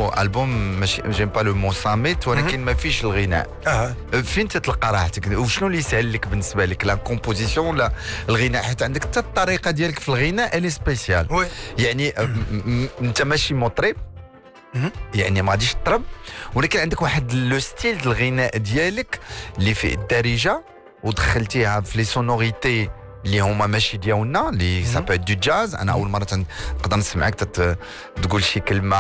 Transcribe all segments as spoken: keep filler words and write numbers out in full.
البوم البوم ماشي جيم با لو مو صامت ولكن ما فيش الغناء. اه فين تتلقى راحتك وشنو اللي يسهل لك بالنسبه لك لا كومبوزيسيون ولا الغناء؟ حيت عندك حتى الطريقه ديالك في الغناء الي سبيسيال. وي يعني انت ماشي مطرب يعني ما غاديش تطرب ولكن عندك واحد لو ستيل ديال الغناء ديالك اللي فيه الدارجه ودخلتيها في لي سونوريتي اللي هما ماشي ديالنا اللي سابا دو جاز. انا اول مره نقدر نسمعك تقول شي كلمه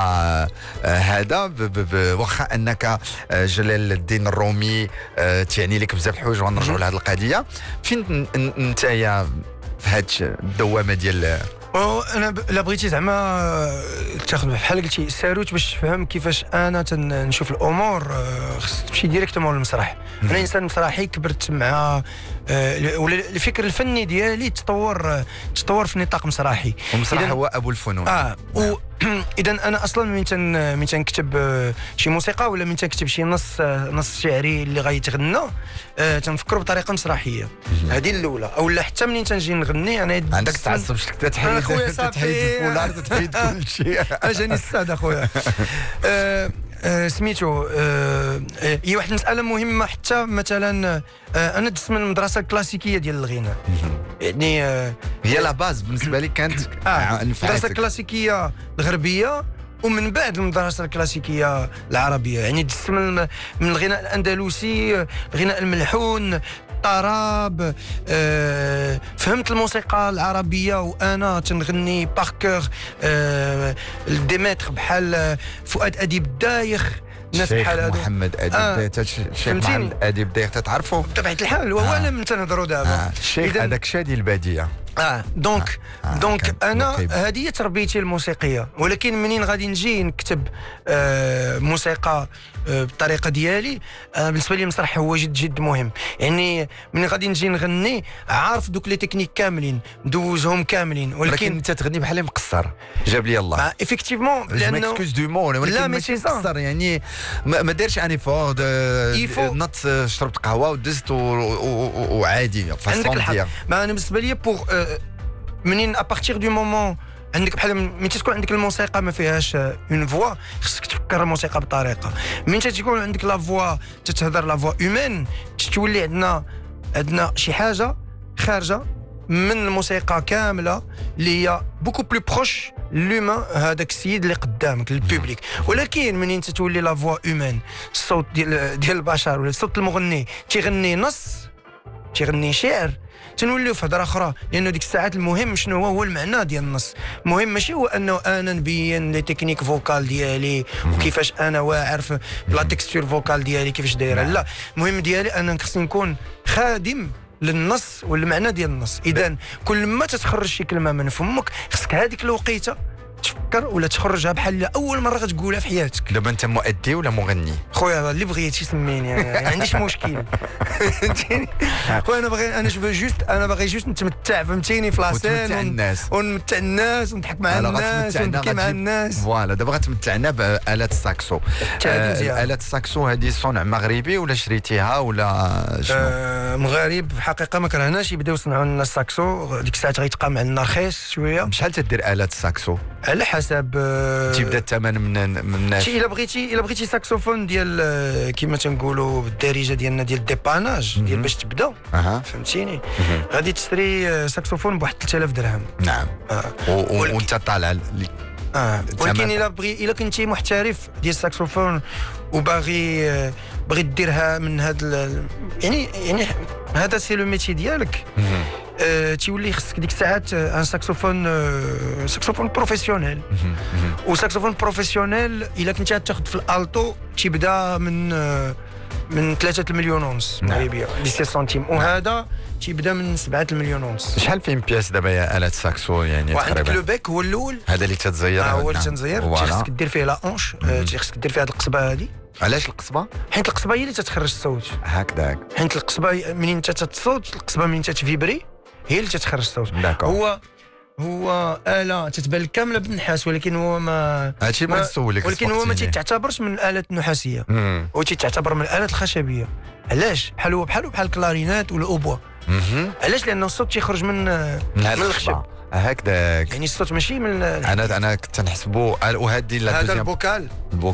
هذا واخا انك جلال الدين الرومي تعني لك بزاف الحوايج ونرجعوا لهذه القضيه. فين نتايا في هذه الدوامه ديال انا لا بغيتي زعما تاخذ بحال قلتي ساروت باش تفهم كيفاش انا تنشوف الامور، خصك تمشي ديريكتومون للمسرح. انا انسان مسرحي كبرت مع ولا الفكر الفني ديالي تطور تطور في نطاق مسرحي. المسرح هو ابو الفنون. اه و اذا انا اصلا من تن من تنكتب شي موسيقى ولا من تنكتب شي نص نص شعري اللي غيتغنى آه تنفكروا بطريقه مسرحيه. هذه الاولى. او لا حتى منين تنجي نغني انا عندك تعصب شكل تحيد خويا تحيد الفولار تحيد كل شيء. اجاني السعد اخويا. آه آه سميتو آه آه هي واحد المساله مهمه. حتى مثلا آه انا دزت من المدرسه الكلاسيكيه ديال الغناء. يعني آه هي لا باز بالنسبه لي كانت آه المدرسه الكلاسيكيه الغربيه ومن بعد المدرسه الكلاسيكيه العربيه. يعني دزت من من الغناء الاندلسي، الغناء الملحون، الطرب. أه فهمت الموسيقى العربيه وانا تنغني باركور أه ديمتر بحال فؤاد اديب الدايخ، ناس بحال هذا محمد اديب آه الشيخ محمد اديب الدايخ تتعرفوا بطبيعه الحال وهو انا من تنهضروا دابا آه الشيخ هذاك شادي الباديه. اه دونك آه. دونك آه. انا هذه هي تربيتي الموسيقيه. ولكن منين غادي نجي نكتب آه موسيقى آه بالطريقه ديالي آه بالنسبه لي المسرح هو جد جد مهم. يعني منين غادي نجي نغني عارف دوك لي تكنيك كاملين ندوزهم كاملين. ولكن انت تغني بحال مقصر جاب لي الله. آه افيكتيفمون لانه ماكسكوز دو مون ولكن ماشي مقصر. يعني ما دارش اني فور نط شربت قهوه ودزت وعادي عندك الحق. ما انا بالنسبه لي بوغ منين ابارتيغ دو مومون عندك بحال من تكون عندك الموسيقى ما فيهاش اون فوا خصك تفكر الموسيقى بطريقه. من تكون عندك لا فوا تتهضر لا فوا هيومين تولي عندنا عندنا شي حاجه خارجه من الموسيقى كامله اللي هي بوكو بلو بروش لومان هذاك السيد اللي قدامك البوبليك. ولكن منين تتولي لا فوا هيومين الصوت ديال ديال البشر ولا صوت المغني تيغني نص تيغني شعر تنوليو في هضره اخرى. لانه ديك الساعات المهم شنو هو هو المعنى ديال النص. المهم ماشي هو انه انا نبين لي تكنيك فوكال ديالي وكيفاش انا واعر في لا تكستور فوكال ديالي كيفاش دايره. لا المهم ديالي انا خصني نكون خادم للنص والمعنى ديال النص. اذا كل ما تتخرج شي كلمه من فمك خصك هذيك الوقيته تفكر ولا تخرجها بحال اول مره غتقولها في حياتك. دابا انت مؤدي ولا مغني؟ خويا اللي بغيتي سميني يعني ما عنديش مشكل. فهمتيني خويا انا باغي انا جو جوست انا باغي جوست نتمتع فهمتيني في لاسين الناس ونمتع الناس ونضحك مع الناس ونبكي مع الناس. فوالا دابا غتمتعنا بآلة الساكسو. آه آلة الساكسو هذه صنع مغربي ولا شريتيها ولا شنو؟ آه مغارب في الحقيقه ما كرهناش يبداو يصنعوا لنا الساكسو. ديك الساعات غيتقام عندنا رخيص شويه. شحال تدير آلة الساكسو؟ على حسب تيبدا الثمن من من الناس. الا بغيتي الا بغيتي ساكسوفون ديال كيما تنقولوا بالدارجه ديالنا ديال الديباناج ديال باش تبدا أه. فهمتيني غادي تشري ساكسوفون بواحد ثلاثة آلاف درهم. نعم آه. وانت طالع اه ولكن الا بغي الا كنتي محترف ديال الساكسوفون وباغي بغيت ديرها من هذا يعني يعني هذا سي لو ميتي ديالك أه تيولي خصك ديك الساعات ان ساكسوفون أه ساكسوفون بروفيسيونيل. وساكسوفون بروفيسيونيل الا كنتي تاخذ في الالتو تيبدا من أه من ثلاثة المليون ونص مغربيه ديسي سنتيم. وهذا تيبدا من سبعة المليون ونص. شحال فين بياس دابا يا آلة الساكسو يعني تقريبا؟ وعندك لو بيك هو الاول هذا اللي تتزير. آه هو اللي تنزير خصك دير فيه لا اونش خصك دير فيها هذه القصبه هذه. علاش القصبه؟ حيت القصبه هي اللي تتخرج الصوت هكذاك. حيت القصبه منين تتصوت القصبه منين تتفيبري هي اللي تتخرج الصوت. هو هو آلة تتبان كامله بالنحاس ولكن هو ما هادشي ما نسولك ولكن هو ما تيتعتبرش من الآلات النحاسيه هو تيتعتبر من الآلات الخشبيه. علاش؟ بحال هو بحال بحال الكلارينات ولا الاوبوا. علاش؟ لانه الصوت تيخرج من من الخشب هكذاك. يعني الصوت ماشي من انا انا كنت نحسبوا وهذه لا هذا البوكال